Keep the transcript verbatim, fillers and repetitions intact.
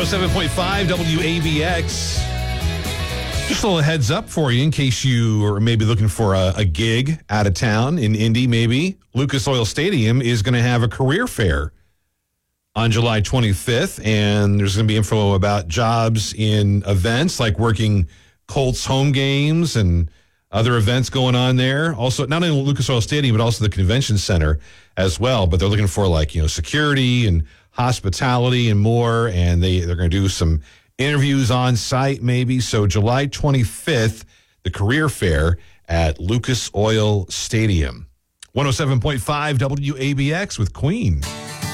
oh seven point five W A B X. Just a little heads up for you in case you are maybe looking for a, a gig out of town in Indy, maybe. Lucas Oil Stadium is going to have a career fair on July twenty-fifth, and there's going to be info about jobs in events like working Colts home games and other events going on there. Also, not only Lucas Oil Stadium, but also the convention center as well. But they're looking for like, you know, security and hospitality and more, and they, they're going to do some interviews on site maybe. So July twenty-fifth, the career fair at Lucas Oil Stadium. one oh seven point five W A B X with Queen.